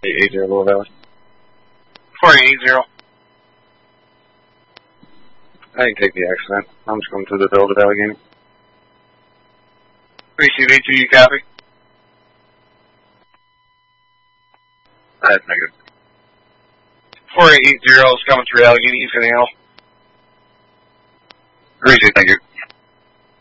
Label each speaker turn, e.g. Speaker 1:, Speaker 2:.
Speaker 1: 880 Little Valley.
Speaker 2: 4880.
Speaker 1: I can take the accident. I'm just going through the build of Allegheny.
Speaker 2: Receive 82, you copy?
Speaker 1: That's negative.
Speaker 2: 4880 is coming through Allegheny, anything else?
Speaker 1: Receive, thank you.